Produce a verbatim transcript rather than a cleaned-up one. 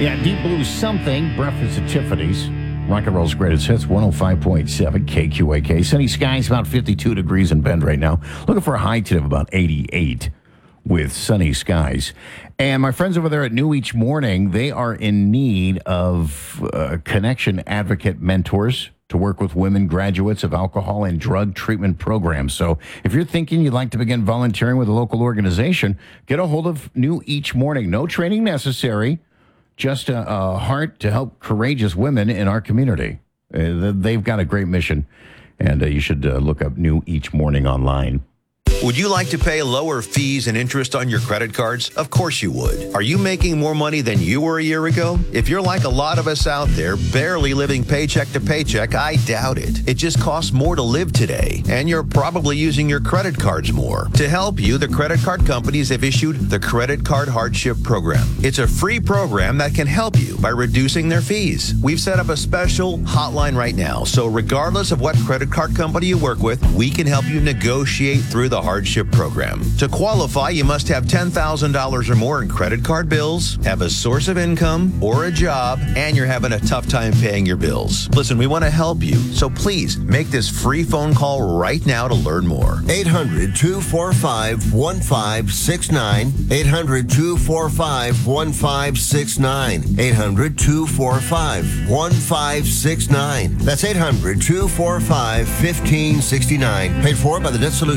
Yeah, Deep Blue Something, Breakfast at Tiffany's. Rock and Roll's greatest hits, one oh five point seven K Q A K. Sunny skies, about fifty-two degrees in Bend right now. Looking for a high today of about eighty-eight with sunny skies. And my friends over there at New Each Morning, they are in need of uh, connection advocate mentors to work with women graduates of alcohol and drug treatment programs. So if you're thinking you'd like to begin volunteering with a local organization, get a hold of New Each Morning. No training necessary. Just a, a heart to help courageous women in our community. Uh, they've got a great mission, and uh, you should uh, look up New Each Morning online. Would you like to pay lower fees and interest on your credit cards? Of course you would. Are you making more money than you were a year ago? If you're like a lot of us out there, barely living paycheck to paycheck, I doubt it. It just costs more to live today, and you're probably using your credit cards more. To help you, the credit card companies have issued the Credit Card Hardship Program. It's a free program that can help you by reducing their fees. We've set up a special hotline right now, so regardless of what credit card company you work with, we can help you negotiate through the hardship program. To qualify, you must have ten thousand dollars or more in credit card bills, have a source of income or a job, and you're having a tough time paying your bills. Listen, we want to help you, so please make this free phone call right now to learn more. eight hundred, two four five, one five six nine. eight hundred, two four five, one five six nine. eight hundred, two four five, one five six nine. That's eight hundred, two four five, one five six nine. Paid for by the Debt Solutions